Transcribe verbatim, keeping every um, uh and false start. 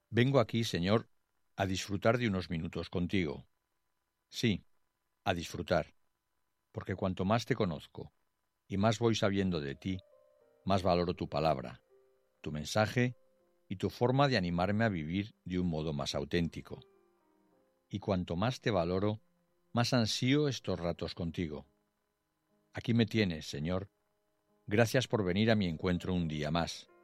Vengo aquí, Señor, a disfrutar de unos minutos contigo. Sí, a disfrutar, porque cuanto más te conozco y más voy sabiendo de ti, más valoro tu palabra, tu mensaje y tu forma de animarme a vivir de un modo más auténtico. Y cuanto más te valoro, más ansío estos ratos contigo. Aquí me tienes, Señor. Gracias por venir a mi encuentro un día más.